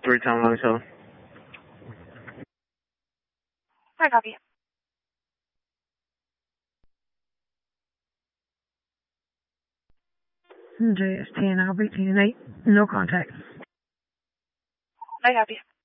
Three-time long show. I copy. JS10, I'll be 10-8. No contact. I copy.